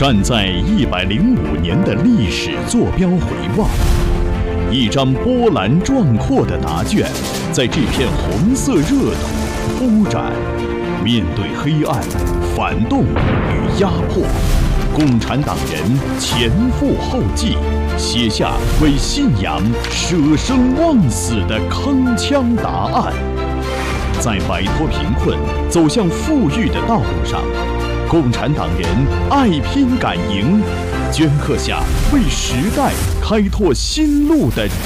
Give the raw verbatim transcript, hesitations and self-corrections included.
站在一百零五年的历史坐标回望，一张波澜壮阔的答卷，在这片红色热土铺展。面对黑暗、反动与压迫，共产党人前赴后继，写下为信仰舍生忘死的铿锵答案。在摆脱贫困、走向富裕的道路上，共产党人爱拼敢赢，镌刻下为时代开拓新路的